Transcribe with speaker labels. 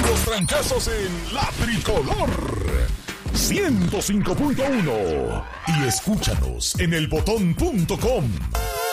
Speaker 1: los trancazos en La Tricolor 105.1 y escúchanos en elbotón.com.